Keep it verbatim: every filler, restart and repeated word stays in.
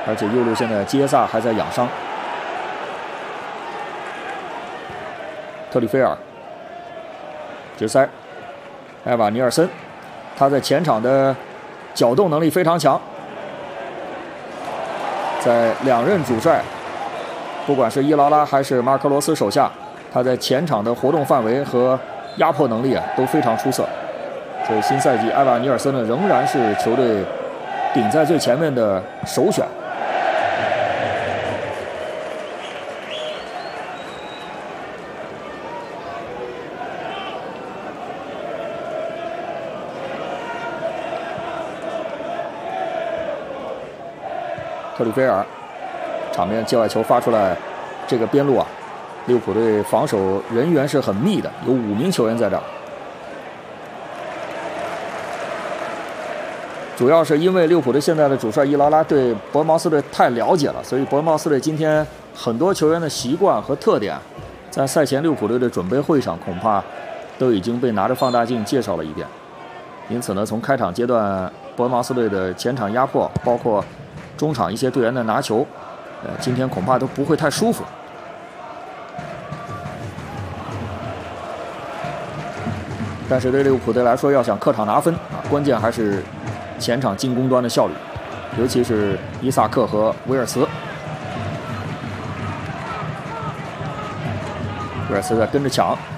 而且右路现在基耶萨还在养伤。特里菲尔直塞，埃瓦尼尔森，他在前场的搅动能力非常强，在两任主帅，不管是伊劳拉还是马克罗斯手下，他在前场的活动范围和压迫能力啊都非常出色。所以新赛季埃瓦尼尔森呢仍然是球队顶在最前面的首选。特里菲尔，场面界外球发出来，这个边路啊，利物浦队防守人员是很密的，有五名球员在这儿。主要是因为利物浦队现在的主帅伊劳拉对伯恩茅斯队太了解了，所以伯恩茅斯队今天很多球员的习惯和特点，在赛前利物浦队的准备会上恐怕都已经被拿着放大镜介绍了一遍。因此呢，从开场阶段伯恩茅斯队的前场压迫，包括中场一些队员的拿球，呃，今天恐怕都不会太舒服。但是对利物浦队来说，要想客场拿分啊，关键还是前场进攻端的效率，尤其是伊萨克和威尔茨。威尔茨在跟着抢，